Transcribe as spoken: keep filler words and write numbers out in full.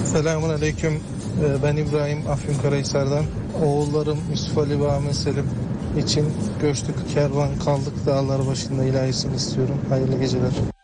Selamun Aleyküm. Ben İbrahim Afyonkarahisar'dan. Oğullarım Yusuf Ali ve Ahmet Selim için göçtük kervan kaldık dağlar başında ilahisini istiyorum. Hayırlı geceler.